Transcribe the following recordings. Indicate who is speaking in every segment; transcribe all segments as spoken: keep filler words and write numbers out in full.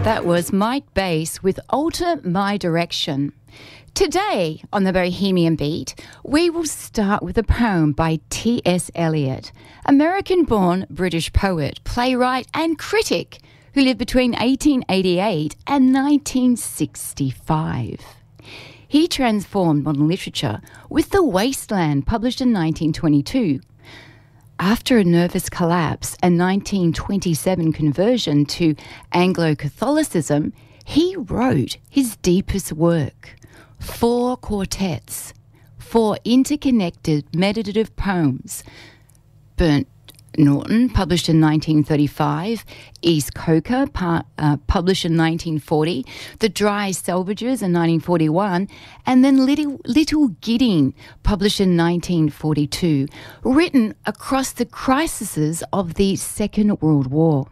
Speaker 1: That was Mike Bass with Alter My Direction. Today on the Bohemian Beat, we will start with a poem by T S Eliot, American-born British poet, playwright and critic who lived between eighteen eighty-eight and nineteen sixty-five. He transformed modern literature with The Wasteland, published in nineteen twenty-two. After a nervous collapse and nineteen twenty-seven conversion to Anglo-Catholicism, he wrote his deepest work, Four Quartets, four interconnected meditative poems. Burnt Norton, published in nineteen thirty-five, East Coker, par, uh, published in nineteen forty, The Dry Selvages in nineteen forty-one, and then Little, Little Gidding, published in nineteen forty-two, written across the crises of the Second World War.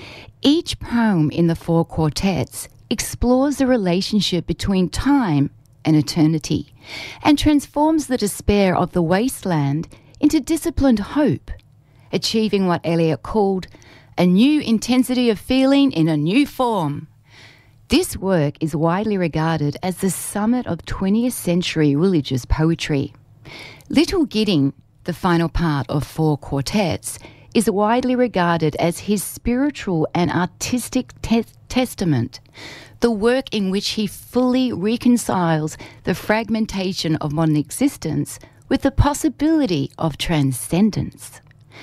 Speaker 1: Each poem in the four quartets explores the relationship between time and eternity and transforms the despair of the wasteland into disciplined hope, achieving what Eliot called a new intensity of feeling in a new form. This work is widely regarded as the summit of twentieth century religious poetry. Little Gidding, the final part of Four Quartets, is widely regarded as his spiritual and artistic te- testament, the work in which he fully reconciles the fragmentation of modern existence with the possibility of transcendence.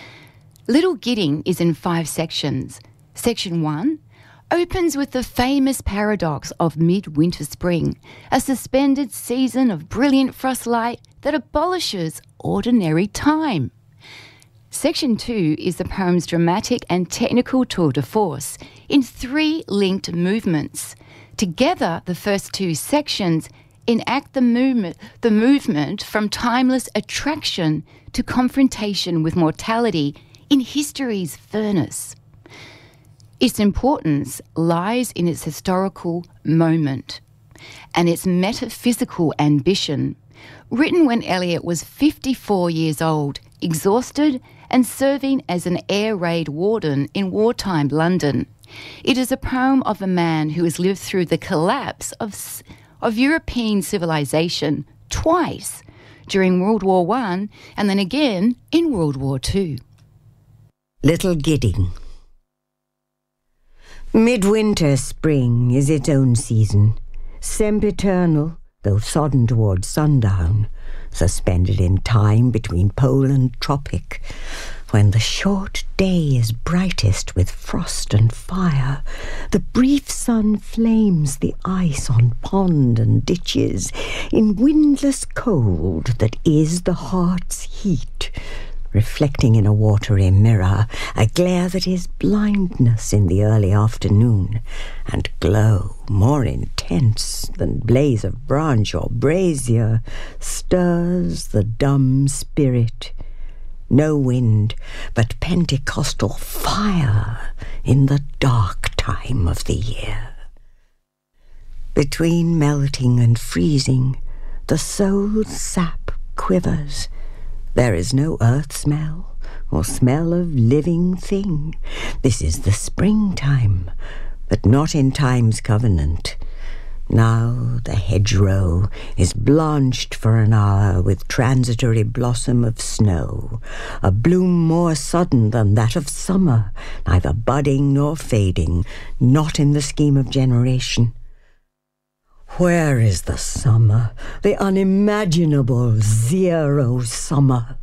Speaker 1: Little Gidding is in five sections. Section one opens with the famous paradox of midwinter spring, a suspended season of brilliant frost light that abolishes ordinary time. Section two is the poem's dramatic and technical tour de force in three linked movements. Together, the first two sections enact the movement, the movement from timeless attraction to confrontation with mortality in history's furnace. Its importance lies in its historical moment and its metaphysical ambition. Written when Eliot was fifty-four years old, exhausted and serving as an air raid warden in wartime London. It is a poem of a man who has lived through the collapse of, of European civilization twice, during World War One and then again in World War Two.
Speaker 2: Little Gidding. Midwinter spring is its own season, sempiternal, though sodden towards sundown, suspended in time between pole and tropic, when the short day is brightest with frost and fire, the brief sun flames the ice on pond and ditches in windless cold that is the heart's heat, reflecting in a watery mirror a glare that is blindness in the early afternoon, and glow more intense than blaze of branch or brazier stirs the dumb spirit. No wind, but Pentecostal fire in the dark time of the year. Between melting and freezing, the soul's sap quivers. There is no earth smell or smell of living thing. This is the springtime, but not in time's covenant. Now the hedgerow is blanched for an hour with transitory blossom of snow, a bloom more sudden than that of summer, neither budding nor fading, not in the scheme of generation. Where is the summer, the unimaginable zero summer?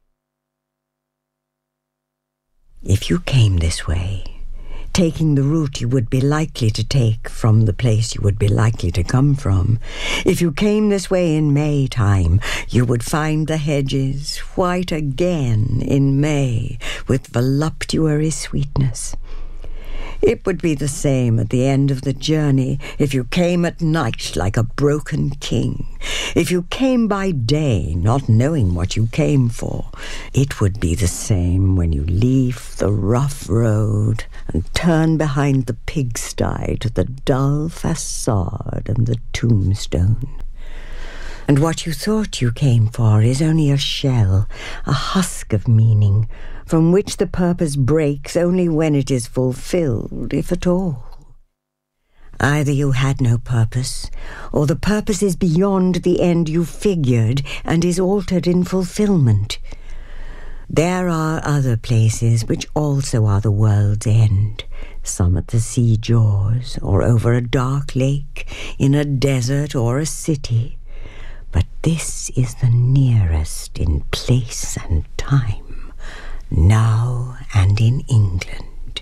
Speaker 2: If you came this way, taking the route you would be likely to take from the place you would be likely to come from, if you came this way in May time, you would find the hedges white again in May with voluptuary sweetness. It would be the same at the end of the journey if you came at night like a broken king. If you came by day not knowing what you came for, it would be the same when you leave the rough road and turn behind the pigsty to the dull facade and the tombstone. And what you thought you came for is only a shell, a husk of meaning, from which the purpose breaks only when it is fulfilled, if at all. Either you had no purpose, or the purpose is beyond the end you figured and is altered in fulfillment. There are other places which also are the world's end, some at the sea jaws, or over a dark lake, in a desert or a city. But this is the nearest in place and time, now and in England.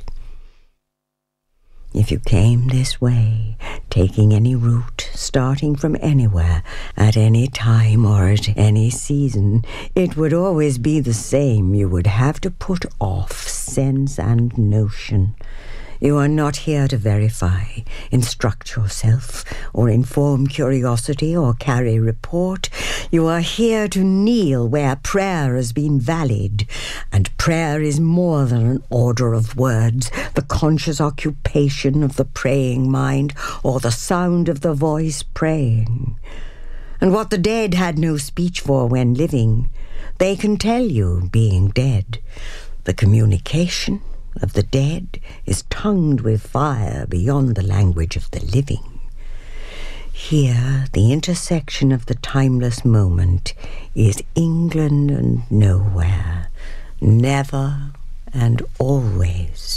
Speaker 2: If you came this way, taking any route, starting from anywhere, at any time or at any season, it would always be the same. You would have to put off sense and notion. You are not here to verify, instruct yourself, or inform curiosity, or carry report. You are here to kneel where prayer has been valid, and prayer is more than an order of words, the conscious occupation of the praying mind, or the sound of the voice praying. And what the dead had no speech for when living, they can tell you being dead. The communication of the dead is tongued with fire beyond the language of the living. Here, the intersection of the timeless moment is England and nowhere, never and always.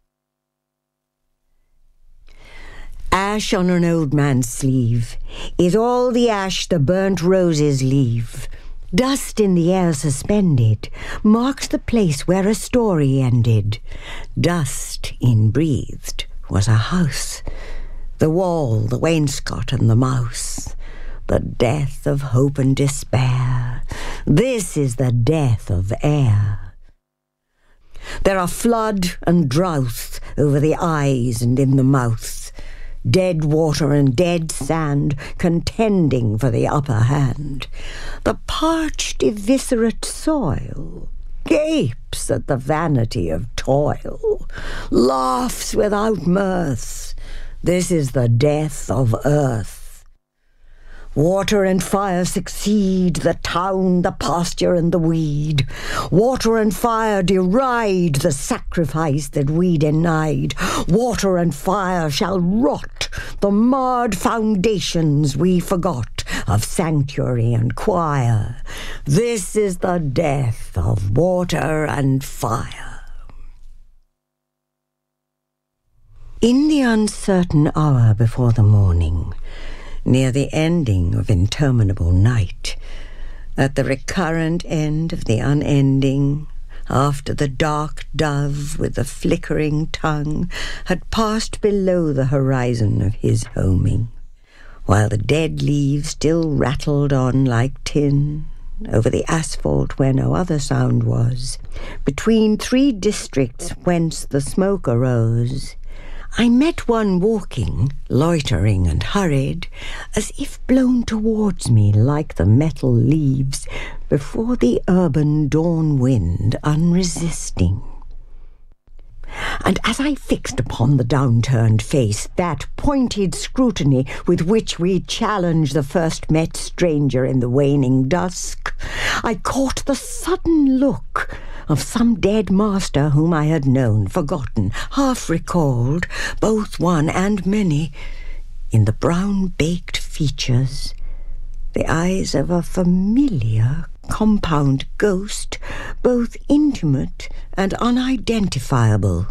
Speaker 2: Ash on an old man's sleeve is all the ash the burnt roses leave. Dust in the air suspended marks the place where a story ended. Dust inbreathed was a house, the wall, the wainscot, and the mouse. The death of hope and despair. This is the death of air. There are flood and drouth over the eyes and in the mouth. Dead water and dead sand contending for the upper hand. The parched, eviscerate soil gapes at the vanity of toil, laughs without mirth. This is the death of earth. Water and fire succeed, the town, the pasture, and the weed. Water and fire deride the sacrifice that we denied. Water and fire shall rot the marred foundations we forgot of sanctuary and choir. This is the death of water and fire. In the uncertain hour before the morning, near the ending of interminable night, at the recurrent end of the unending, after the dark dove with the flickering tongue had passed below the horizon of his homing, while the dead leaves still rattled on like tin over the asphalt where no other sound was, between three districts whence the smoke arose, I met one walking, loitering and hurried, as if blown towards me like the metal leaves before the urban dawn wind unresisting. And as I fixed upon the downturned face that pointed scrutiny with which we challenge the first met stranger in the waning dusk, I caught the sudden look of some dead master whom I had known, forgotten, half recalled, both one and many, in the brown-baked features, the eyes of a familiar compound ghost, both intimate and unidentifiable.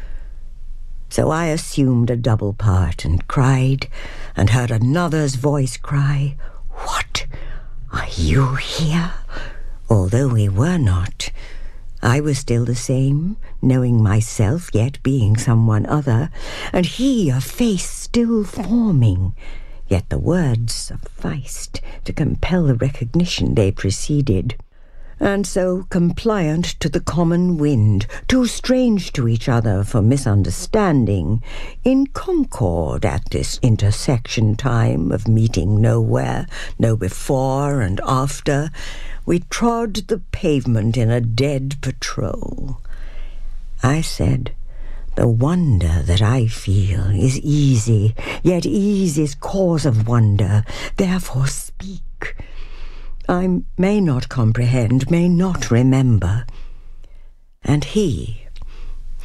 Speaker 2: So I assumed a double part and cried, and heard another's voice cry, "What? Are you here?" Although we were not, I was still the same, knowing myself, yet being someone other, and he a face still forming, yet the words sufficed to compel the recognition they preceded. And so, compliant to the common wind, too strange to each other for misunderstanding, in concord at this intersection time of meeting nowhere, no before and after, we trod the pavement in a dead patrol. I said, "The wonder that I feel is easy, yet ease is cause of wonder, therefore speak. I may not comprehend, may not remember." And he,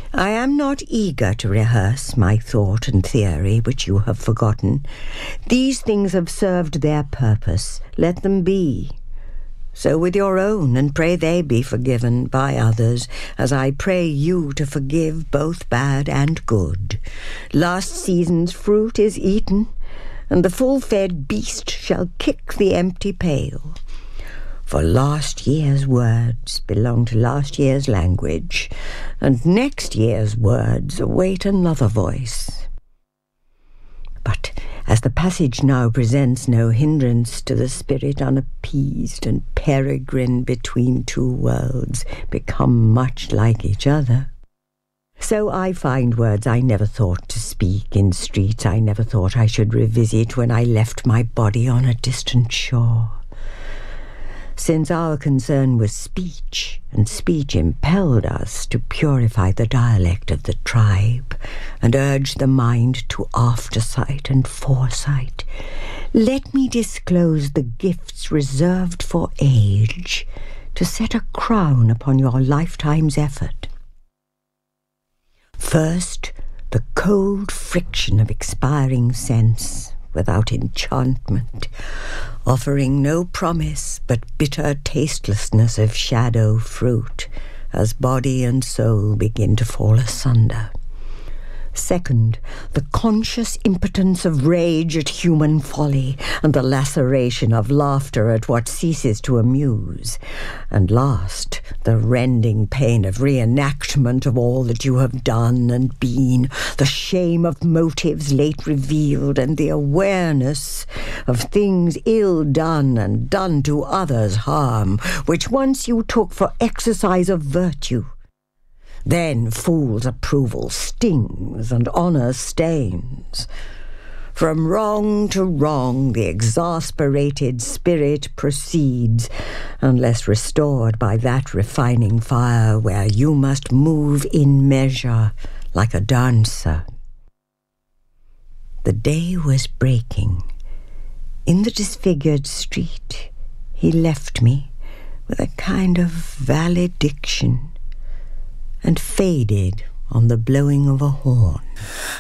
Speaker 2: I am not eager to rehearse my thought and theory, which you have forgotten. These things have served their purpose. Let them be. So with your own, and pray they be forgiven by others, as I pray you to forgive both bad and good. Last season's fruit is eaten, and the full-fed beast shall kick the empty pail. For last year's words belong to last year's language, and next year's words await another voice. But as the passage now presents no hindrance to the spirit unappeased and peregrine between two worlds become much like each other, so I find words I never thought to speak in streets I never thought I should revisit when I left my body on a distant shore. Since our concern was speech, and speech impelled us to purify the dialect of the tribe, and urge the mind to aftersight and foresight, let me disclose the gifts reserved for age, to set a crown upon your lifetime's effort. First, the cold friction of expiring sense, without enchantment, offering no promise but bitter tastelessness of shadow fruit, as body and soul begin to fall asunder. Second, the conscious impotence of rage at human folly, and the laceration of laughter at what ceases to amuse. And last, the rending pain of reenactment of all that you have done and been, the shame of motives late revealed, and the awareness of things ill done and done to others harm, which once you took for exercise of virtue. Then fool's approval stings and honour stains. From wrong to wrong the exasperated spirit proceeds, unless restored by that refining fire where you must move in measure like a dancer. The day was breaking. In the disfigured street he left me with a kind of valediction, and faded on the blowing of a horn.